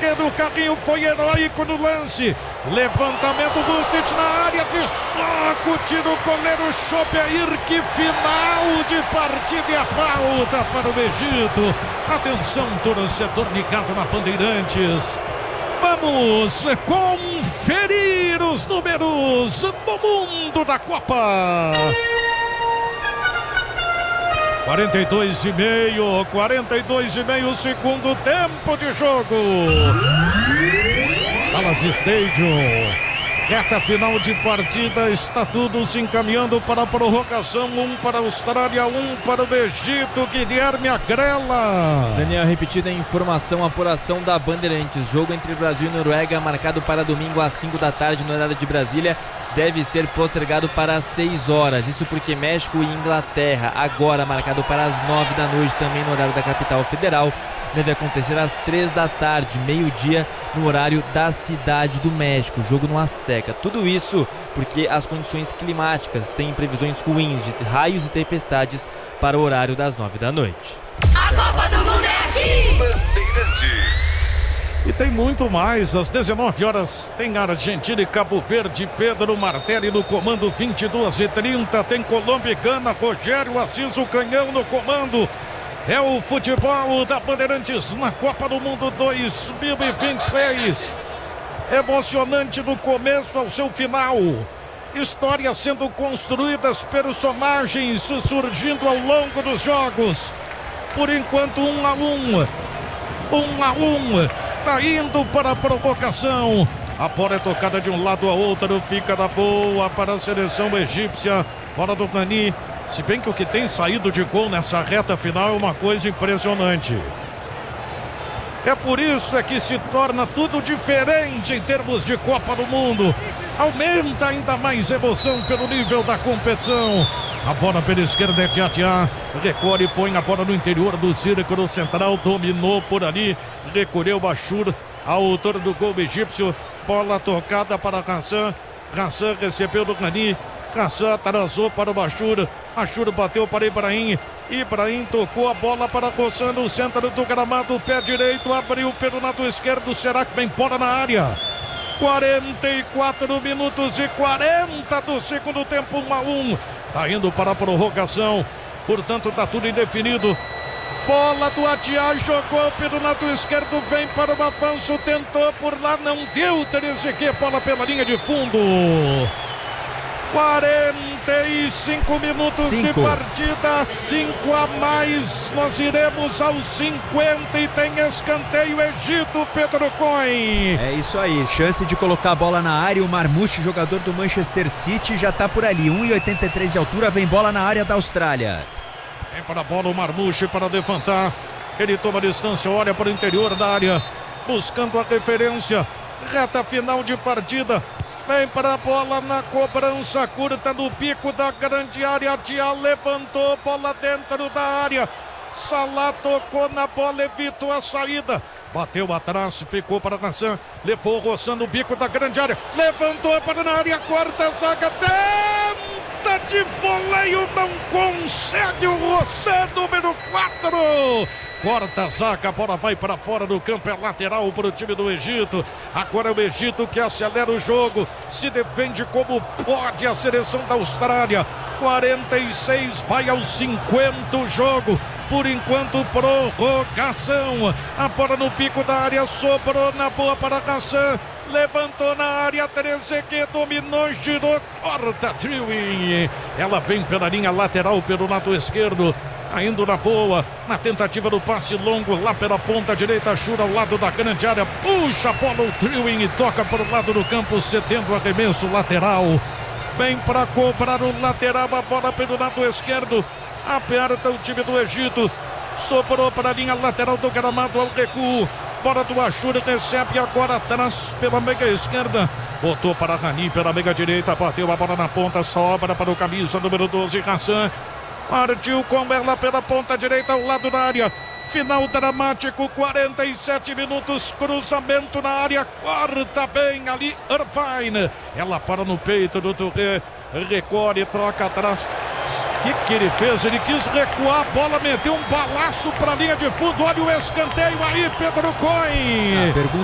zagueiro, o carrinho foi heróico no lance. Levantamento do Stitch na área de choque, tira o goleiro Chopeir, que final de partida e a falta para o Egito. Atenção, torcedor ligado na Bandeirantes. Vamos conferir os números do mundo da Copa. 42,5 segundo tempo de jogo. Palace Stadium. Reta final de partida, está tudo se encaminhando para a prorrogação. 1 para a Austrália, 1 para o Egito. Guilherme Agrela. Daniel, repetida informação, apuração da Bandeirantes. Jogo entre Brasil e Noruega, marcado para domingo às 5 da tarde no horário de Brasília, deve ser postergado para às 6 horas. Isso porque México e Inglaterra, agora marcado para as 9 da noite, também no horário da capital federal, deve acontecer às 3 da tarde, meio-dia, no horário da Cidade do México, jogo no Azteca. Tudo isso porque as condições climáticas têm previsões ruins de raios e tempestades para o horário das 9 da noite. A Copa do Mundo é aqui! Bandeirantes. E tem muito mais, às 19 horas tem Argentina e Cabo Verde, Pedro Martelli no comando, 22h30, tem Colômbia e Gana, Rogério Assis, o canhão no comando. É o futebol da Bandeirantes na Copa do Mundo 2026. Emocionante do começo ao seu final. Histórias sendo construídas, personagens surgindo ao longo dos jogos. Por enquanto 1-1. 1-1. Tá indo para a provocação. A bola é tocada de um lado a outro. Fica na boa para a seleção egípcia. Bola do Nani. Se bem que o que tem saído de gol nessa reta final é uma coisa impressionante. É por isso que se torna tudo diferente em termos de Copa do Mundo. Aumenta ainda mais emoção pelo nível da competição. A bola pela esquerda é Tiatiá. Recolhe, põe a bola no interior do círculo central. Dominou por ali. Recolheu Bachur, autor do gol egípcio. Bola tocada para Hassan. Hassan recebeu do Nani. Hassan atrasou para o Bachur. Bachur bateu para Ibrahim. Ibrahim tocou a bola para Hassan no centro do gramado. Pé direito, abriu pelo lado esquerdo. Será que vem bola na área? 44 minutos e 40 do segundo tempo, 1-1. Tá indo para a prorrogação. Portanto, tá tudo indefinido. Bola do Atiá, jogou pelo lado esquerdo, vem para o avanço, tentou por lá, não deu. Trezeguet, bola pela linha de fundo. 45 minutos de partida, 5 a mais, nós iremos aos 50 e tem escanteio Egito, Pedro Coin. É isso aí, chance de colocar a bola na área. O Marmoush, jogador do Manchester City, já tá por ali, 1,83 de altura, vem bola na área da Austrália. Vem para a bola o Marmoush para levantar, ele toma a distância, olha para o interior da área, buscando a referência, reta final de partida. Vem para a bola na cobrança curta no pico da grande área. Tia levantou, bola dentro da área. Salah tocou na bola, evitou a saída. Bateu atrás, ficou para Hassan. Levou roçando o bico da grande área. Levantou para na área, corta a zaga. Tenta de voleio, não consegue o Rossé, número 4. Corta a zaga, a bola vai para fora do campo, é lateral para o time do Egito. Agora é o Egito que acelera o jogo, se defende como pode a seleção da Austrália. 46, vai aos 50 o jogo. Por enquanto, prorrogação. A bola no pico da área, sobrou na boa para Hassan. Levantou na área, Trezeguet dominou, girou, corta, Triwin. Ela vem pela linha lateral, pelo lado esquerdo. Indo na boa, na tentativa do passe longo, lá pela ponta direita, Chura ao lado da grande área, puxa a bola o Triwin e toca para o lado do campo, cedendo o arremesso lateral. Vem para cobrar o lateral, a bola pelo lado esquerdo, aperta o time do Egito, sobrou para a linha lateral do gramado ao recuo. Bola do Ashur, recebe agora atrás pela meia esquerda. Botou para Rani pela meia direita, bateu a bola na ponta, sobra para o camisa número 12, Hassan. Partiu com ela pela ponta direita ao lado da área. Final dramático, 47 minutos, cruzamento na área, corta bem ali, Irvine. Ela para no peito do Touré, recolhe, troca atrás. O que ele fez? Ele quis recuar, a bola meteu um balaço para a linha de fundo. Olha o escanteio aí, Pedro Coin.